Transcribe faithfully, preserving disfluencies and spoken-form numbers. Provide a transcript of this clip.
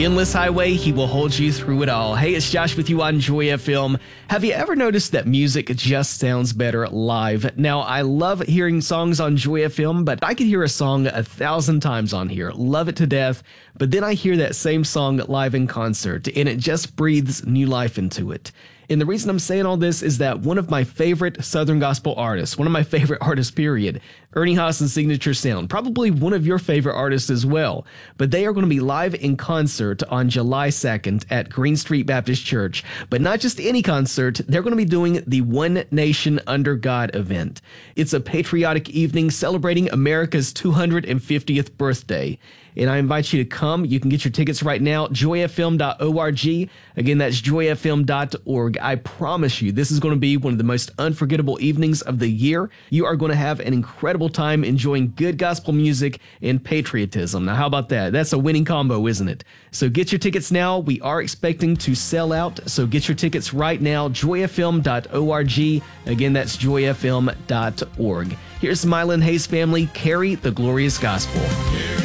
Endless highway, he will hold you through it all. Hey, it's Josh with you on Joy F M. Have you ever noticed that music just sounds better live? Now, I love hearing songs on Joy F M, but I could hear a song a thousand times on here, love it to death, but then I hear that same song live in concert, and it just breathes new life into it. And the reason I'm saying all this is that one of my favorite Southern gospel artists, one of my favorite artists, period, Ernie Haas's Signature Sound, probably one of your favorite artists as well, but they are going to be live in concert on July second at Green Street Baptist Church. But not just any concert, they're going to be doing the One Nation Under God event. It's a patriotic evening celebrating America's two hundred fiftieth birthday. And I invite you to come. You can get your tickets right now, joy f m dot org. Again, that's joy f m dot org. I promise you, this is going to be one of the most unforgettable evenings of the year. You are going to have an incredible time enjoying good gospel music and patriotism. Now, how about that? That's a winning combo, isn't it? So get your tickets now. We are expecting to sell out, so get your tickets right now, joy f m dot org. Again, that's joy f m dot org. Here's Mylon Hayes family, Carry the Glorious Gospel.